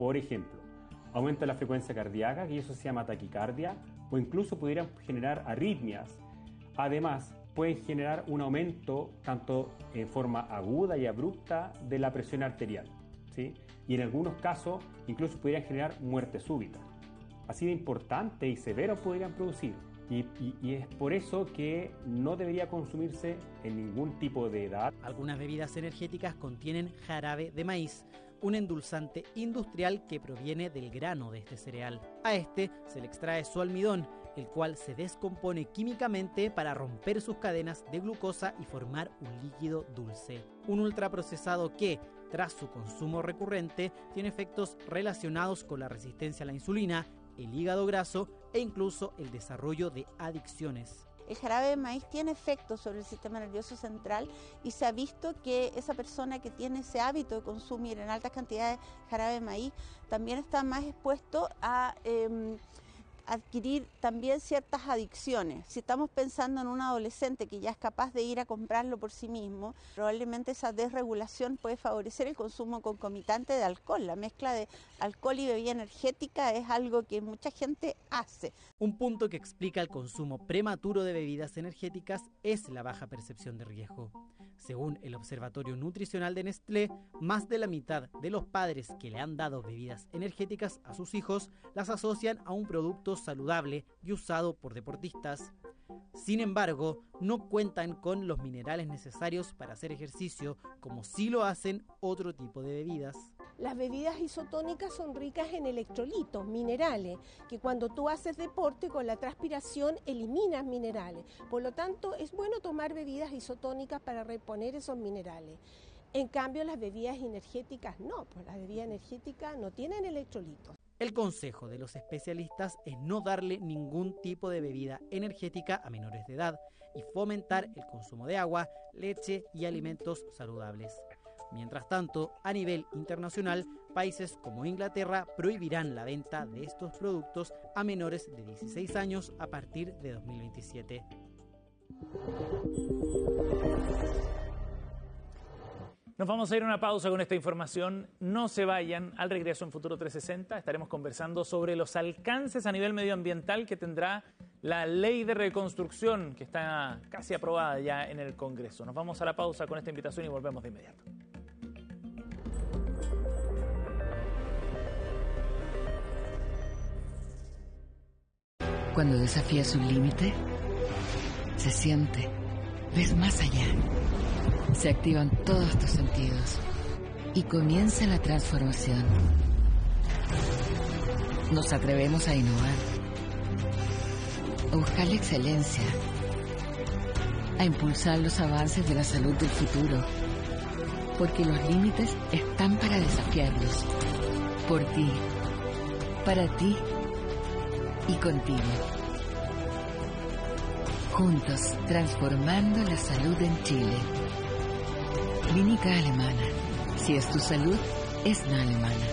Por ejemplo, aumenta la frecuencia cardíaca, y eso se llama taquicardia, o incluso pudieran generar arritmias. Además, pueden generar un aumento tanto en forma aguda y abrupta de la presión arterial, ¿sí? Y en algunos casos incluso pudieran generar muerte súbita. Así de importante y severo podrían producir. Y es por eso que no debería consumirse en ningún tipo de edad. Algunas bebidas energéticas contienen jarabe de maíz, un endulzante industrial que proviene del grano de este cereal. A este se le extrae su almidón, el cual se descompone químicamente para romper sus cadenas de glucosa y formar un líquido dulce. Un ultraprocesado que, tras su consumo recurrente, tiene efectos relacionados con la resistencia a la insulina, el hígado graso e incluso el desarrollo de adicciones. El jarabe de maíz tiene efectos sobre el sistema nervioso central y se ha visto que esa persona que tiene ese hábito de consumir en altas cantidades jarabe de maíz también está más expuesto a adquirir también ciertas adicciones. Si estamos pensando en un adolescente que ya es capaz de ir a comprarlo por sí mismo, probablemente esa desregulación puede favorecer el consumo concomitante de alcohol. La mezcla de alcohol y bebida energética es algo que mucha gente hace. Un punto que explica el consumo prematuro de bebidas energéticas es la baja percepción de riesgo. Según el Observatorio Nutricional de Nestlé, más de la mitad de los padres que le han dado bebidas energéticas a sus hijos las asocian a un producto saludable y usado por deportistas. Sin embargo, no cuentan con los minerales necesarios para hacer ejercicio, como sí lo hacen otro tipo de bebidas. Las bebidas isotónicas son ricas en electrolitos, minerales, que cuando tú haces deporte con la transpiración eliminas minerales. Por lo tanto, es bueno tomar bebidas isotónicas para reponer esos minerales. En cambio, las bebidas energéticas no, pues las bebidas energéticas no tienen electrolitos. El consejo de los especialistas es no darle ningún tipo de bebida energética a menores de edad y fomentar el consumo de agua, leche y alimentos saludables. Mientras tanto, a nivel internacional, países como Inglaterra prohibirán la venta de estos productos a menores de 16 años a partir de 2027. Nos vamos a ir a una pausa con esta información. No se vayan. Al regreso en Futuro 360 estaremos conversando sobre los alcances a nivel medioambiental que tendrá la ley de reconstrucción que está casi aprobada ya en el Congreso. Nos vamos a la pausa con esta invitación y volvemos de inmediato. Cuando desafías un límite, se siente, ves más allá. Se activan todos tus sentidos y comienza la transformación. Nos atrevemos a innovar, a buscar la excelencia, a impulsar los avances de la salud del futuro, porque los límites están para desafiarlos, por ti, para ti y contigo. Juntos, transformando la salud en Chile. Clínica Alemana. Si es tu salud, es la alemana.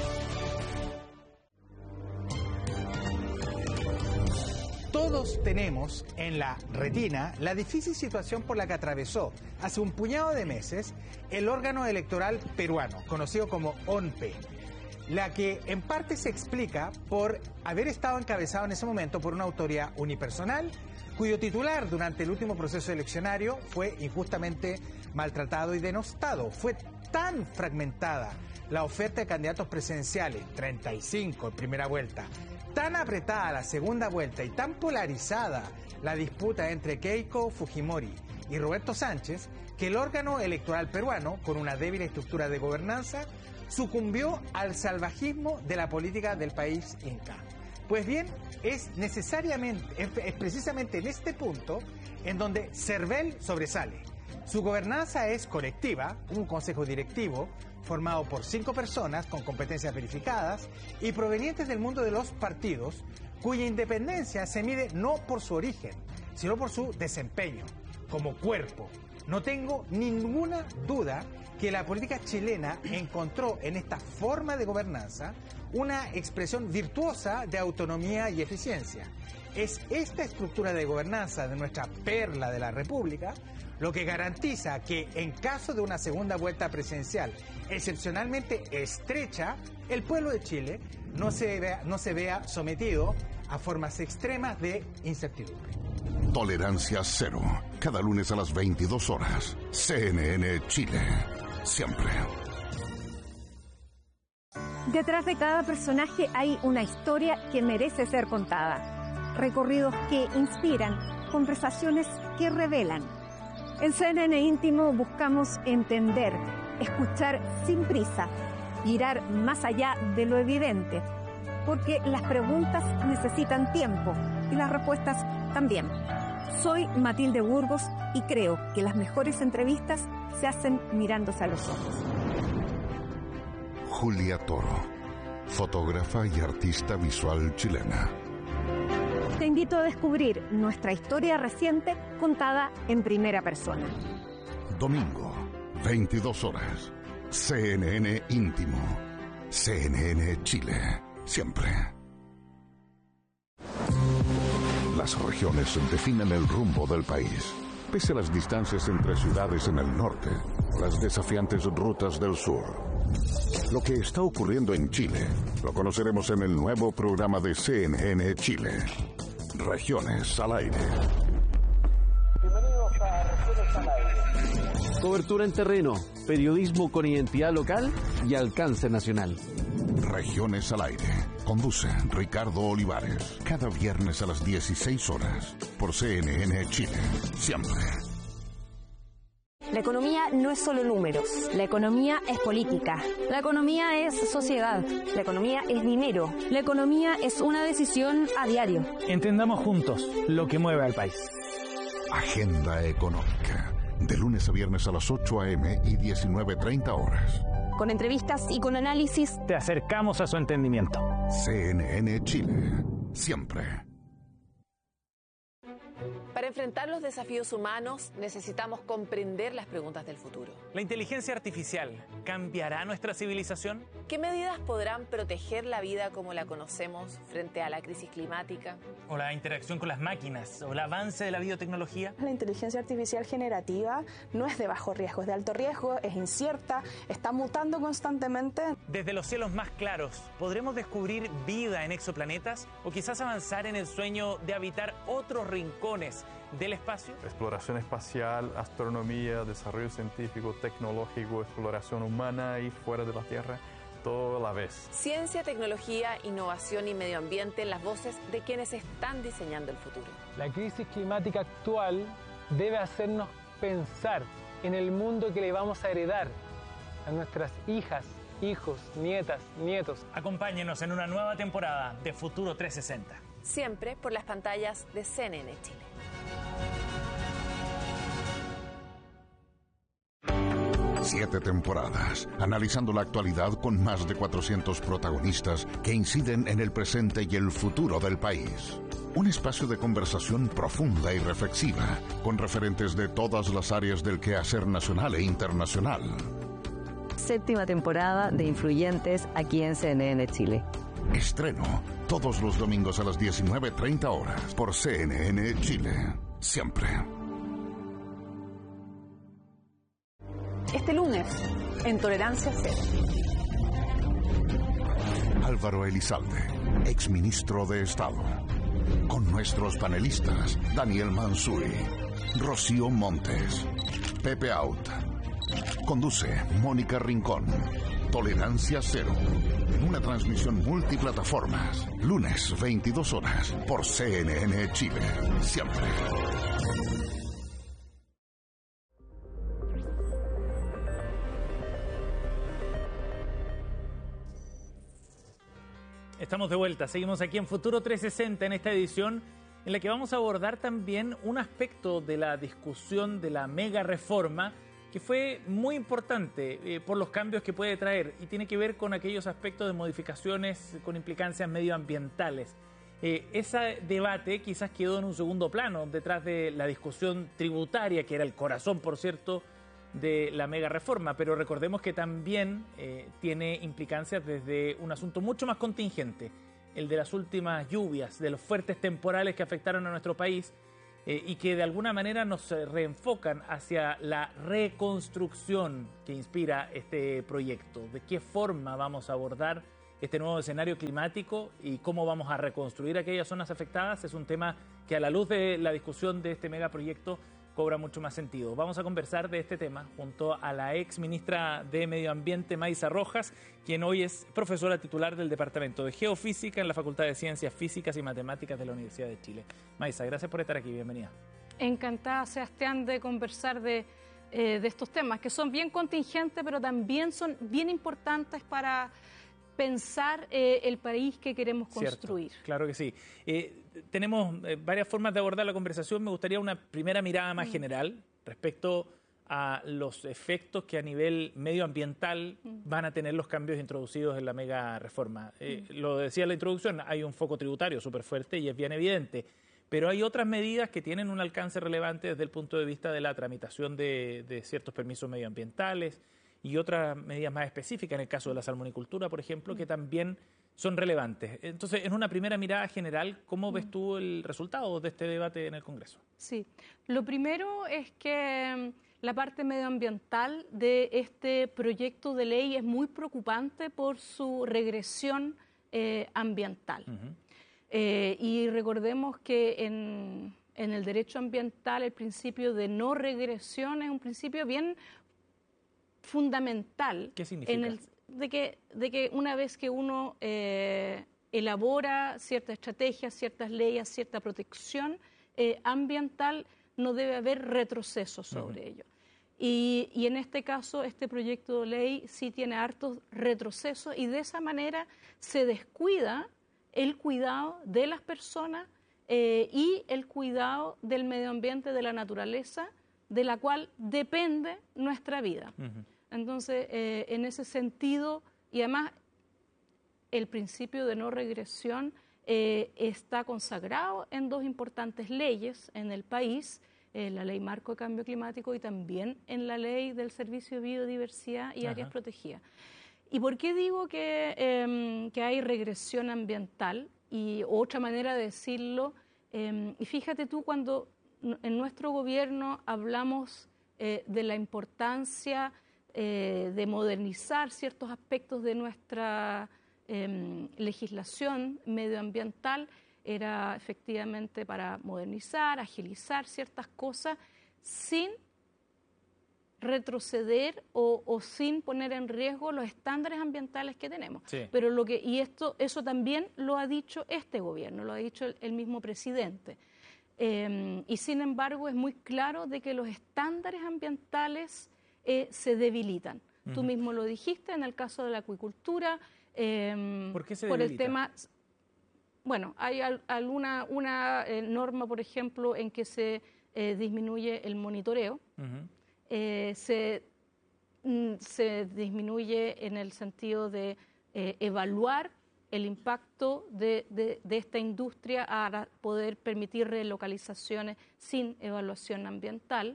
Todos tenemos en la retina la difícil situación por la que atravesó hace un puñado de meses el órgano electoral peruano, conocido como ONPE, la que en parte se explica por haber estado encabezado en ese momento por una autoridad unipersonal, cuyo titular durante el último proceso eleccionario fue injustamente maltratado y denostado. Fue tan fragmentada la oferta de candidatos presidenciales, 35 en primera vuelta, tan apretada la segunda vuelta y tan polarizada la disputa entre Keiko Fujimori y Roberto Sánchez, que el órgano electoral peruano, con una débil estructura de gobernanza, sucumbió al salvajismo de la política del país inca. Pues bien, es precisamente en este punto en donde CERVEL sobresale. Su gobernanza es colectiva, un consejo directivo formado por 5 personas con competencias verificadas y provenientes del mundo de los partidos, cuya independencia se mide no por su origen, sino por su desempeño como cuerpo. No tengo ninguna duda que la política chilena encontró en esta forma de gobernanza una expresión virtuosa de autonomía y eficiencia. Es esta estructura de gobernanza de nuestra perla de la República lo que garantiza que en caso de una segunda vuelta presidencial excepcionalmente estrecha, el pueblo de Chile no se vea sometido a formas extremas de incertidumbre. Tolerancia cero. Cada lunes a las 22 horas. CNN Chile. Siempre. Detrás de cada personaje hay una historia que merece ser contada. Recorridos que inspiran, conversaciones que revelan. En CNN Íntimo buscamos entender, escuchar sin prisa, mirar más allá de lo evidente, porque las preguntas necesitan tiempo y las respuestas también. Soy Matilde Burgos y creo que las mejores entrevistas se hacen mirándose a los ojos. Julia Toro, fotógrafa y artista visual chilena. Te invito a descubrir nuestra historia reciente contada en primera persona. Domingo, 22 horas. CNN Íntimo. CNN Chile. Siempre. Las regiones definen el rumbo del país. Pese a las distancias entre ciudades en el norte, las desafiantes rutas del sur. Lo que está ocurriendo en Chile lo conoceremos en el nuevo programa de CNN Chile. Regiones al aire. Bienvenidos a Regiones al aire. Cobertura en terreno, periodismo con identidad local y alcance nacional. Regiones al aire. Conduce Ricardo Olivares. Cada viernes a las 16 horas por CNN Chile. Siempre. La economía no es solo números. La economía es política. La economía es sociedad. La economía es dinero. La economía es una decisión a diario. Entendamos juntos lo que mueve al país. Agenda económica. De lunes a viernes a las 8 a.m. y 19:30 horas. Con entrevistas y con análisis, te acercamos a su entendimiento. CNN Chile. Siempre. Para enfrentar los desafíos humanos necesitamos comprender las preguntas del futuro. ¿La inteligencia artificial cambiará nuestra civilización? ¿Qué medidas podrán proteger la vida como la conocemos frente a la crisis climática? ¿O la interacción con las máquinas? ¿O el avance de la biotecnología? La inteligencia artificial generativa no es de bajo riesgo, es de alto riesgo, es incierta, está mutando constantemente. Desde los cielos más claros, ¿podremos descubrir vida en exoplanetas? ¿O quizás avanzar en el sueño de habitar otros rincones del espacio? Exploración espacial, astronomía, desarrollo científico, tecnológico, exploración humana y fuera de la Tierra, todo a la vez. Ciencia, tecnología, innovación y medio ambiente en las voces de quienes están diseñando el futuro. La crisis climática actual debe hacernos pensar en el mundo que le vamos a heredar a nuestras hijas, hijos, nietas, nietos. Acompáñenos en una nueva temporada de Futuro 360. Siempre por las pantallas de CNN Chile. Siete temporadas, analizando la actualidad con más de 400 protagonistas que inciden en el presente y el futuro del país. Un espacio de conversación profunda y reflexiva, con referentes de todas las áreas del quehacer nacional e internacional. Séptima temporada de Influyentes aquí en CNN Chile. Estreno todos los domingos a las 19:30 horas por CNN Chile. Siempre. Este lunes, en Tolerancia Cero. Álvaro Elizalde, exministro de Estado. Con nuestros panelistas, Daniel Mansuy, Rocío Montes, Pepe Out. Conduce Mónica Rincón. Tolerancia Cero. Una transmisión multiplataformas. Lunes, 22 horas, por CNN Chile. Siempre. Estamos de vuelta, seguimos aquí en Futuro 360 en esta edición en la que vamos a abordar también un aspecto de la discusión de la mega reforma que fue muy importante por los cambios que puede traer y tiene que ver con aquellos aspectos de modificaciones con implicancias medioambientales. Ese debate quizás quedó en un segundo plano detrás de la discusión tributaria, que era el corazón, por cierto, de la mega reforma, pero recordemos que también tiene implicancias desde un asunto mucho más contingente, el de las últimas lluvias, de los fuertes temporales que afectaron a nuestro país y que de alguna manera nos reenfocan hacia la reconstrucción que inspira este proyecto. ¿De qué forma vamos a abordar este nuevo escenario climático y cómo vamos a reconstruir aquellas zonas afectadas? Es un tema que a la luz de la discusión de este megaproyecto cobra mucho más sentido. Vamos a conversar de este tema junto a la ex ministra de Medio Ambiente, Maysa Rojas, quien hoy es profesora titular del Departamento de Geofísica en la Facultad de Ciencias Físicas y Matemáticas de la Universidad de Chile. Maysa, gracias por estar aquí, bienvenida. Encantada, Sebastián, de conversar de estos temas, que son bien contingentes, pero también son bien importantes para pensar el país que queremos construir. Cierto, claro que sí. Tenemos varias formas de abordar la conversación. Me gustaría una primera mirada más general respecto a los efectos que a nivel medioambiental van a tener los cambios introducidos en la mega reforma. Lo decía en la introducción, hay un foco tributario súper fuerte y es bien evidente, pero hay otras medidas que tienen un alcance relevante desde el punto de vista de la tramitación de ciertos permisos medioambientales y otras medidas más específicas, en el caso de la salmonicultura, por ejemplo, que también son relevantes. Entonces, en una primera mirada general, ¿cómo ves tú el resultado de este debate en el Congreso? Sí, lo primero es que la parte medioambiental de este proyecto de ley es muy preocupante por su regresión ambiental. Y recordemos que en el derecho ambiental el principio de no regresión es un principio bien fundamental. ¿Qué significa? De que una vez que uno elabora ciertas estrategias, ciertas leyes, cierta protección ambiental, no debe haber retroceso sobre ello. Y en este caso, este proyecto de ley sí tiene hartos retrocesos y de esa manera se descuida el cuidado de las personas y el cuidado del medio ambiente, de la naturaleza, de la cual depende nuestra vida. Entonces, en ese sentido, y además el principio de no regresión está consagrado en dos importantes leyes en el país, la Ley Marco de Cambio Climático y también en la Ley del Servicio de Biodiversidad y Áreas Protegidas. ¿Y por qué digo que hay regresión ambiental? Y otra manera de decirlo, y fíjate tú, cuando en nuestro gobierno hablamos de la importancia de modernizar ciertos aspectos de nuestra legislación medioambiental, era efectivamente para modernizar, agilizar ciertas cosas sin retroceder o sin poner en riesgo los estándares ambientales que tenemos. Sí. Pero eso también lo ha dicho este gobierno, lo ha dicho el mismo presidente. Y sin embargo es muy claro de que los estándares ambientales se debilitan. Tú mismo lo dijiste en el caso de la acuicultura. ¿Por qué se por debilita? El tema, bueno, hay una norma, por ejemplo, en que se disminuye el monitoreo. Se disminuye en el sentido de evaluar el impacto de esta industria a poder permitir relocalizaciones sin evaluación ambiental.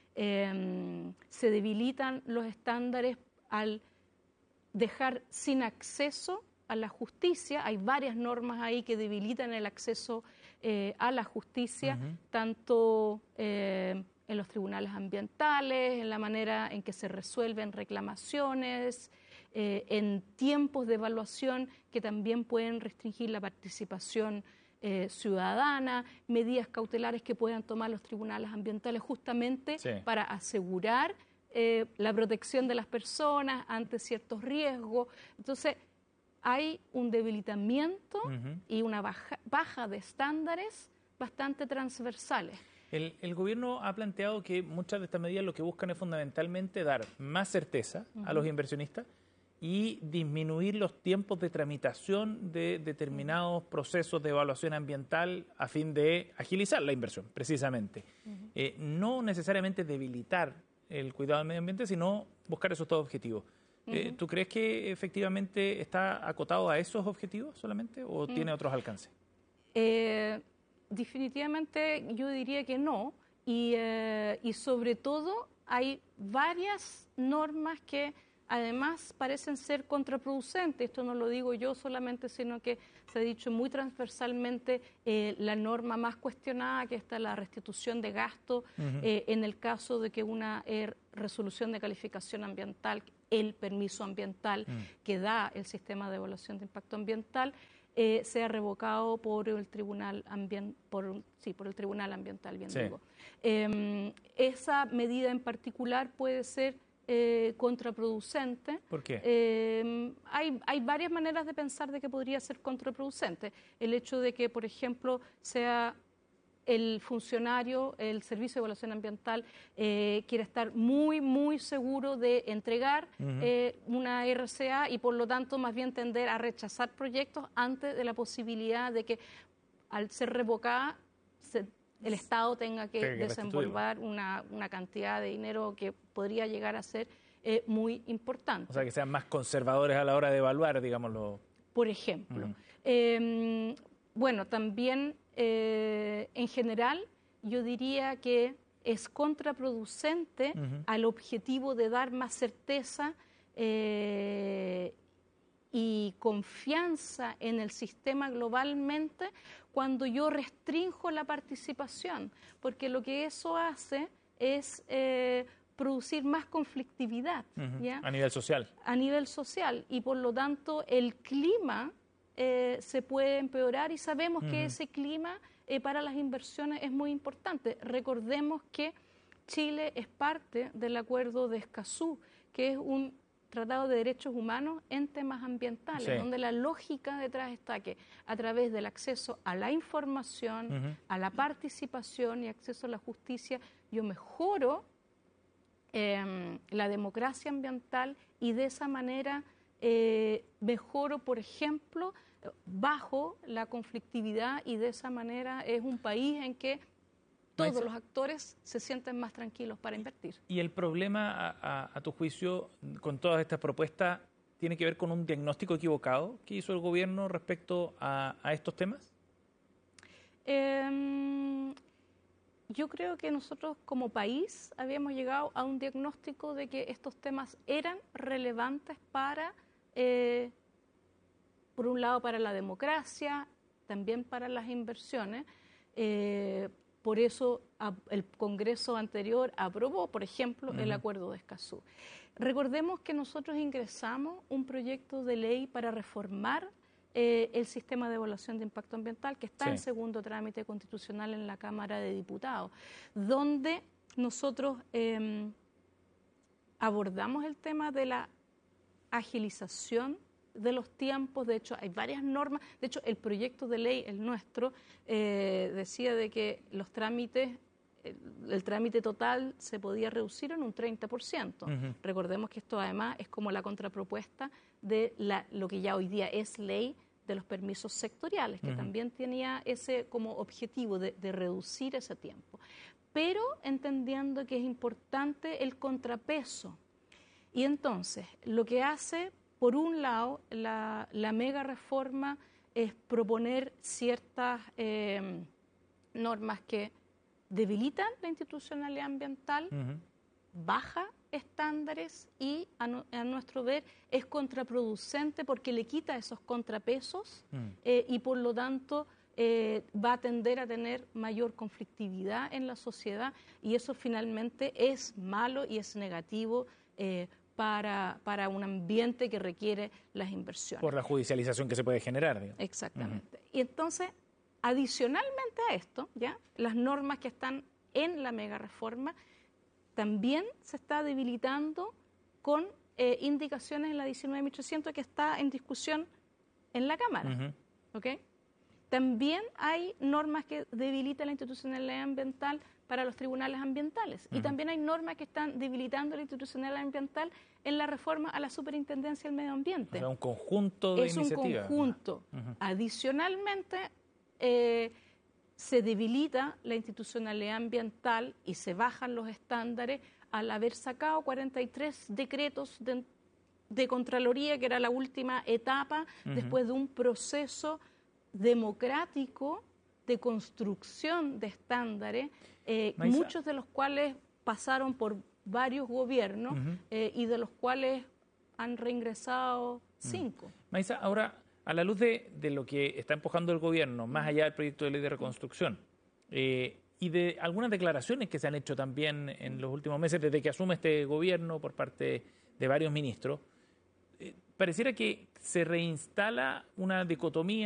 Se debilitan los estándares al dejar sin acceso a la justicia. Hay varias normas ahí que debilitan el acceso a la justicia, tanto en los tribunales ambientales, en la manera en que se resuelven reclamaciones, en tiempos de evaluación que también pueden restringir la participación ciudadana, medidas cautelares que puedan tomar los tribunales ambientales justamente para asegurar la protección de las personas ante ciertos riesgos. Entonces, hay un debilitamiento y una baja de estándares bastante transversales. El gobierno ha planteado que muchas de estas medidas lo que buscan es fundamentalmente dar más certeza a los inversionistas y disminuir los tiempos de tramitación de determinados procesos de evaluación ambiental a fin de agilizar la inversión, precisamente. No necesariamente debilitar el cuidado del medio ambiente, sino buscar esos dos objetivos. ¿Tú crees que efectivamente está acotado a esos objetivos solamente o tiene otros alcances? Definitivamente yo diría que no, y sobre todo hay varias normas que además parecen ser contraproducentes. Esto no lo digo yo solamente, sino que se ha dicho muy transversalmente. La norma más cuestionada, que está la restitución de gasto, en el caso de que una resolución de calificación ambiental, el permiso ambiental que da el sistema de evaluación de impacto ambiental, sea revocado por el Tribunal por el Tribunal Ambiental, bien digo. Esa medida en particular puede ser contraproducente. ¿Por qué? Hay varias maneras de pensar de que podría ser contraproducente. El hecho de que, por ejemplo, sea el funcionario, el Servicio de Evaluación Ambiental, quiere estar muy, muy seguro de entregar una RCA y, por lo tanto, más bien tender a rechazar proyectos antes de la posibilidad de que, al ser revocada, el Estado tenga que desenvolver una cantidad de dinero que podría llegar a ser muy importante. O sea, que sean más conservadores a la hora de evaluar, digámoslo. Por ejemplo. Bueno, también en general yo diría que es contraproducente al objetivo de dar más certeza y confianza en el sistema globalmente cuando yo restrinjo la participación, porque lo que eso hace es producir más conflictividad, ¿ya? A nivel social. A nivel social, y por lo tanto el clima se puede empeorar, y sabemos que ese clima para las inversiones es muy importante. Recordemos que Chile es parte del Acuerdo de Escazú, que es un tratado de derechos humanos en temas ambientales, donde la lógica detrás está que a través del acceso a la información, a la participación y acceso a la justicia, yo mejoro la democracia ambiental, y de esa manera mejoro, por ejemplo, bajo la conflictividad, y de esa manera es un país en que todos los actores se sienten más tranquilos para invertir. ¿Y el problema, a tu juicio, con todas estas propuestas, tiene que ver con un diagnóstico equivocado que hizo el gobierno respecto a estos temas? Yo creo que nosotros como país habíamos llegado a un diagnóstico de que estos temas eran relevantes para, por un lado, para la democracia, también para las inversiones. Por eso el Congreso anterior aprobó, por ejemplo, el Acuerdo de Escazú. Recordemos que nosotros ingresamos un proyecto de ley para reformar el sistema de evaluación de impacto ambiental, que está en segundo trámite constitucional en la Cámara de Diputados, donde nosotros abordamos el tema de la agilización de los tiempos. De hecho, hay varias normas. De hecho, el proyecto de ley, el nuestro, decía de que los trámites, el trámite total se podía reducir en un 30%. Recordemos que esto además es como la contrapropuesta de lo que ya hoy día es ley de los permisos sectoriales, que también tenía ese como objetivo de reducir ese tiempo. Pero entendiendo que es importante el contrapeso. Y entonces, lo que hace, por un lado, la mega reforma es proponer ciertas normas que debilitan la institucionalidad ambiental, baja estándares, y a nuestro ver es contraproducente porque le quita esos contrapesos y por lo tanto va a tender a tener mayor conflictividad en la sociedad, y eso finalmente es malo y es negativo para un ambiente que requiere las inversiones. Por la judicialización que se puede generar, digamos. Exactamente. Y entonces, adicionalmente a esto, ya las normas que están en la mega reforma también se está debilitando con indicaciones en la 19.800 que está en discusión en la Cámara. ¿Okay? También hay normas que debilitan la institucionalidad ambiental para los tribunales ambientales. Y también hay normas que están debilitando la institucionalidad ambiental en la reforma a la Superintendencia del Medio Ambiente. O sea, un conjunto de iniciativas. Es un conjunto. Adicionalmente, se debilita la institucionalidad ambiental y se bajan los estándares al haber sacado 43 decretos de Contraloría, que era la última etapa después de un proceso democrático de construcción de estándares, muchos de los cuales pasaron por varios gobiernos y de los cuales han reingresado 5. Maísa, ahora, a la luz de lo que está empujando el gobierno, más allá del proyecto de ley de reconstrucción, y de algunas declaraciones que se han hecho también en los últimos meses, desde que asume este gobierno por parte de varios ministros, pareciera que se reinstala una dicotomía